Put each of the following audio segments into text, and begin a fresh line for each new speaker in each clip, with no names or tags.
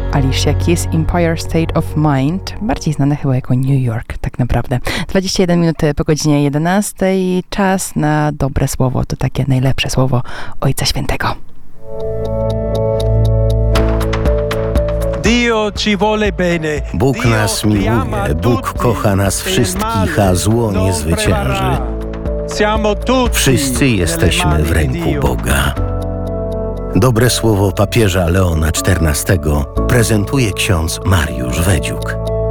Alicia Keys, Empire State of Mind, bardziej znane chyba jako New York, tak naprawdę. 21 minut po godzinie 11 i czas na dobre słowo, to takie najlepsze słowo Ojca Świętego.
Bóg nas miłuje, Bóg kocha nas wszystkich, a zło nie zwycięży. Wszyscy jesteśmy w ręku Boga. Dobre słowo papieża Leona XIV prezentuje ksiądz Mariusz Wedziuk.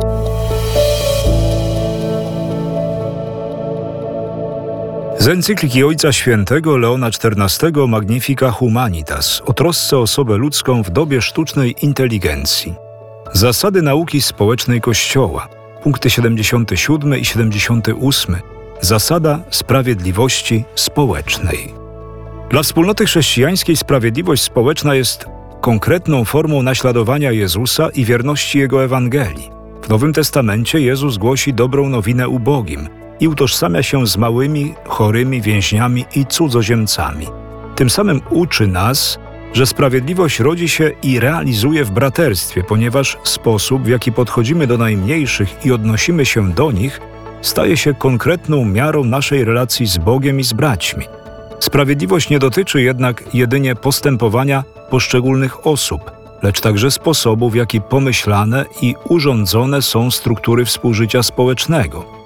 Z encykliki Ojca Świętego Leona XIV Magnifica Humanitas o trosce o osobę ludzką w dobie sztucznej inteligencji. Zasady nauki społecznej Kościoła, punkty 77 i 78. Zasada sprawiedliwości społecznej. Dla wspólnoty chrześcijańskiej sprawiedliwość społeczna jest konkretną formą naśladowania Jezusa i wierności Jego Ewangelii. W Nowym Testamencie Jezus głosi dobrą nowinę ubogim i utożsamia się z małymi, chorymi, więźniami i cudzoziemcami. Tym samym uczy nas, że sprawiedliwość rodzi się i realizuje w braterstwie, ponieważ sposób, w jaki podchodzimy do najmniejszych i odnosimy się do nich, staje się konkretną miarą naszej relacji z Bogiem i z braćmi. Sprawiedliwość nie dotyczy jednak jedynie postępowania poszczególnych osób, lecz także sposobu, w jaki pomyślane i urządzone są struktury współżycia społecznego.